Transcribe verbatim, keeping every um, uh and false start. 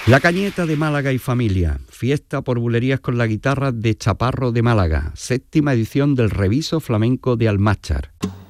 La Cañeta de Málaga y familia, fiesta por bulerías con la guitarra de Chaparro de Málaga, séptima edición del Reviso Flamenco de Almáchar.